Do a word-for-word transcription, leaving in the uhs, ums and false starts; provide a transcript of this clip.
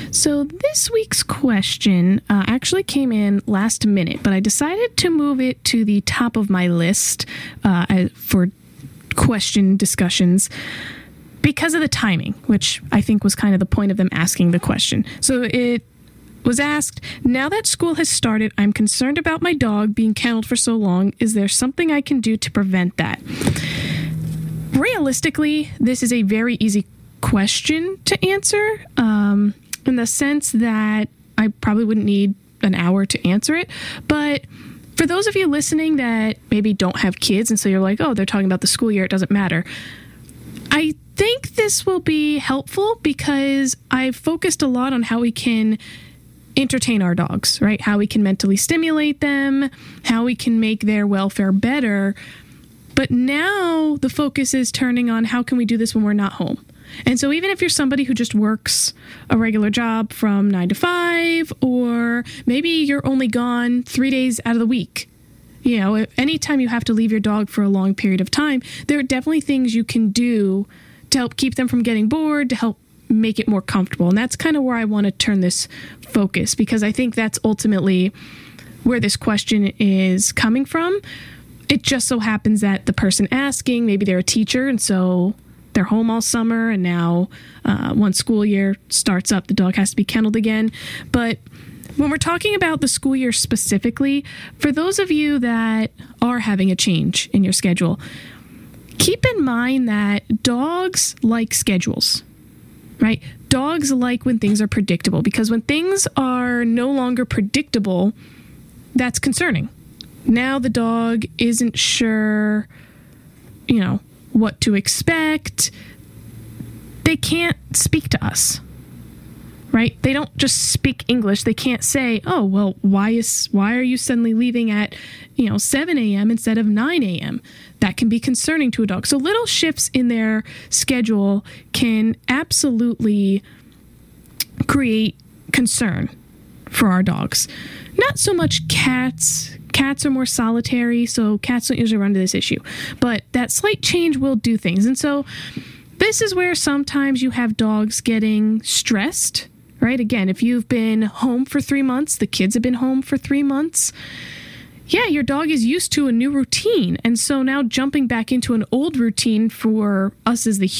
So this week's question uh, actually came in last minute, but I decided to move it to the top of my list uh, for question discussions because of the timing, which I think was kind of the point of them asking the question. So it was asked, now that school has started, I'm concerned about my dog being kenneled for so long. Is there something I can do to prevent that? Realistically, this is a very easy question to answer, um, in the sense that I probably wouldn't need an hour to answer it. But for those of you listening that maybe don't have kids, and so you're like, oh, they're talking about the school year, it doesn't matter. I think this will be helpful because I've focused a lot on how we can entertain our dogs, right? How we can mentally stimulate them, how we can make their welfare better. But now the focus is turning on how can we do this when we're not home? And so even if you're somebody who just works a regular job from nine to five, or maybe you're only gone three days out of the week, you know, anytime you have to leave your dog for a long period of time, there are definitely things you can do to help keep them from getting bored, to help make it more comfortable. And that's kind of where I want to turn this focus, because I think that's ultimately where this question is coming from. It just so happens that the person asking, maybe they're a teacher, and so they're home all summer, and now uh, once school year starts up, the dog has to be kenneled again. But when we're talking about the school year specifically, for those of you that are having a change in your schedule, keep in mind that dogs like schedules, right? Dogs like when things are predictable, because when things are no longer predictable, that's concerning. Now the dog isn't sure, you know, what to expect. They can't speak to us, right? They don't just speak English. They can't say, oh, well, why is why are you suddenly leaving at, you know, seven a.m. instead of nine a.m.? That can be concerning to a dog. So little shifts in their schedule can absolutely create concern for our dogs. Not so much cats. Cats are more solitary, so cats don't usually run into this issue. But that slight change will do things. And so this is where sometimes you have dogs getting stressed, right? Again, if you've been home for three months, the kids have been home for three months, yeah, your dog is used to a new routine. And so now jumping back into an old routine for us as the